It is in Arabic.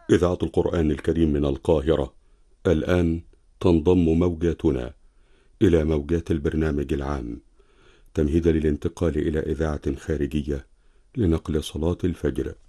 إذاعة القرآن الكريم من القاهرة الآن تنضم موجاتنا إلى موجات البرنامج العام تمهيدا للانتقال إلى إذاعة خارجية لنقل صلاة الفجر.